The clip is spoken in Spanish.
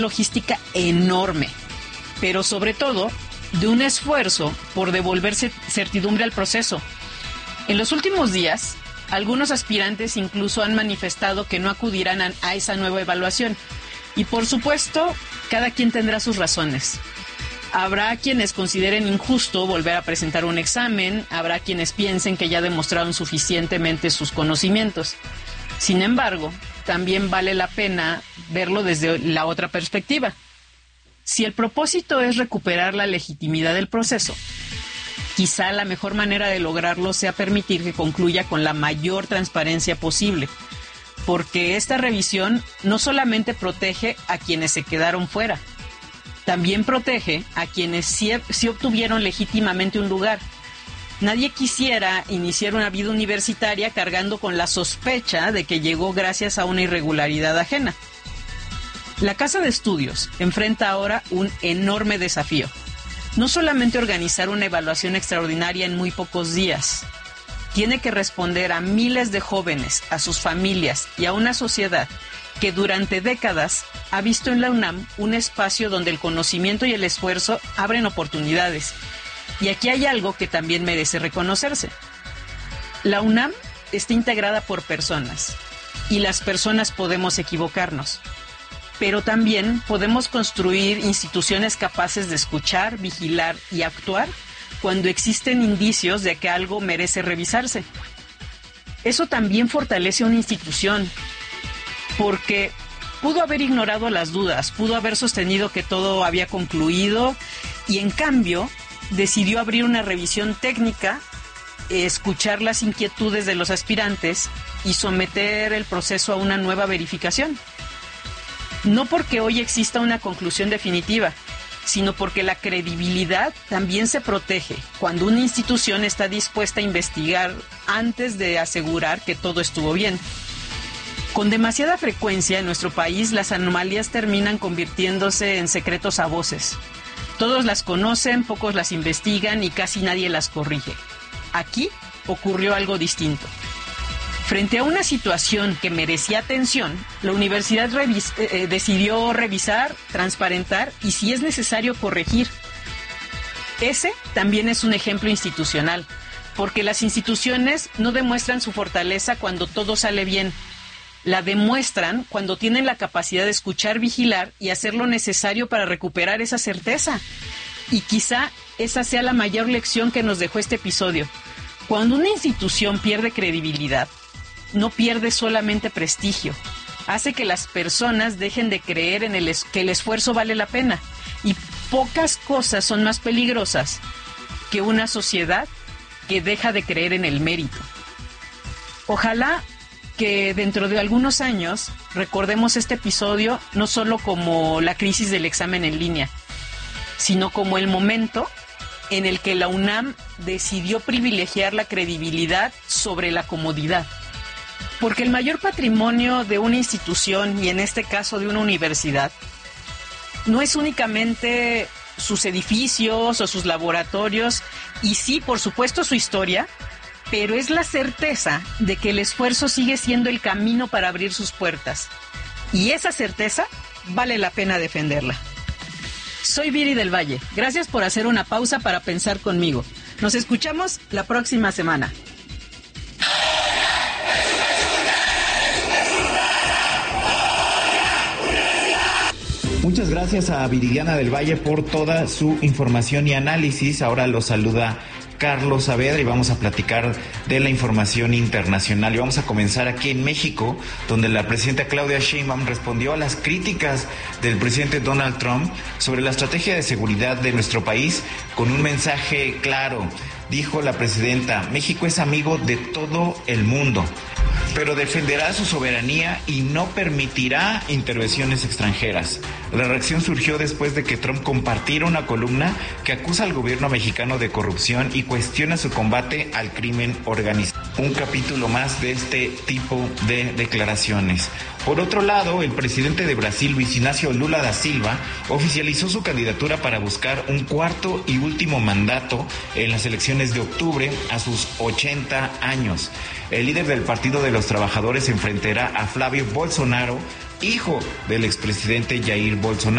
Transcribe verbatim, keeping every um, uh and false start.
logística enorme, pero sobre todo de un esfuerzo por devolverse certidumbre al proceso. En los últimos días, algunos aspirantes incluso han manifestado que no acudirán a, a esa nueva evaluación. Y por supuesto, cada quien tendrá sus razones. Habrá quienes consideren injusto volver a presentar un examen, habrá quienes piensen que ya demostraron suficientemente sus conocimientos. Sin embargo, también vale la pena verlo desde la otra perspectiva. Si el propósito es recuperar la legitimidad del proceso, quizá la mejor manera de lograrlo sea permitir que concluya con la mayor transparencia posible, porque esta revisión no solamente protege a quienes se quedaron fuera, también protege a quienes sí, sí obtuvieron legítimamente un lugar. Nadie quisiera iniciar una vida universitaria cargando con la sospecha de que llegó gracias a una irregularidad ajena. La Casa de Estudios enfrenta ahora un enorme desafío. No solamente organizar una evaluación extraordinaria en muy pocos días, tiene que responder a miles de jóvenes, a sus familias y a una sociedad que durante décadas ha visto en la UNAM un espacio donde el conocimiento y el esfuerzo abren oportunidades. Y aquí hay algo que también merece reconocerse. La UNAM está integrada por personas, y las personas podemos equivocarnos. Pero también podemos construir instituciones capaces de escuchar, vigilar y actuar cuando existen indicios de que algo merece revisarse. Eso también fortalece a una institución, porque pudo haber ignorado las dudas, pudo haber sostenido que todo había concluido y en cambio decidió abrir una revisión técnica, escuchar las inquietudes de los aspirantes y someter el proceso a una nueva verificación. No porque hoy exista una conclusión definitiva, sino porque la credibilidad también se protege cuando una institución está dispuesta a investigar antes de asegurar que todo estuvo bien. Con demasiada frecuencia en nuestro país las anomalías terminan convirtiéndose en secretos a voces. Todos las conocen, pocos las investigan y casi nadie las corrige. Aquí ocurrió algo distinto. Frente a una situación que merecía atención, la universidad revis- eh, decidió revisar, transparentar y, si es necesario, corregir. Ese también es un ejemplo institucional, porque las instituciones no demuestran su fortaleza cuando todo sale bien. La demuestran cuando tienen la capacidad de escuchar, vigilar y hacer lo necesario para recuperar esa certeza. Y quizá esa sea la mayor lección que nos dejó este episodio. Cuando una institución pierde credibilidad, no pierde solamente prestigio, hace que las personas dejen de creer en el es- que el esfuerzo vale la pena. Y pocas cosas son más peligrosas que una sociedad que deja de creer en el mérito. Ojalá que dentro de algunos años recordemos este episodio no solo como la crisis del examen en línea, sino como el momento en el que la UNAM decidió privilegiar la credibilidad sobre la comodidad. Porque el mayor patrimonio de una institución, y en este caso de una universidad, no es únicamente sus edificios o sus laboratorios, y sí, por supuesto, su historia, pero es la certeza de que el esfuerzo sigue siendo el camino para abrir sus puertas. Y esa certeza vale la pena defenderla. Soy Viri del Valle. Gracias por hacer una pausa para pensar conmigo. Nos escuchamos la próxima semana. Muchas gracias a Viridiana del Valle por toda su información y análisis. Ahora lo saluda Carlos Saavedra y vamos a platicar de la información internacional. Y vamos a comenzar aquí en México, donde la presidenta Claudia Sheinbaum respondió a las críticas del presidente Donald Trump sobre la estrategia de seguridad de nuestro país con un mensaje claro. Dijo la presidenta: México es amigo de todo el mundo, pero defenderá su soberanía y no permitirá intervenciones extranjeras. La reacción surgió después de que Trump compartiera una columna que acusa al gobierno mexicano de corrupción y cuestiona su combate al crimen organizado. Un capítulo más de este tipo de declaraciones. Por otro lado, el presidente de Brasil, Luis Ignacio Lula da Silva, oficializó su candidatura para buscar un cuarto y último mandato en las elecciones de octubre a sus ochenta años. El líder del Partido de los Trabajadores se enfrentará a Flavio Bolsonaro hijo del expresidente Jair Bolsonaro.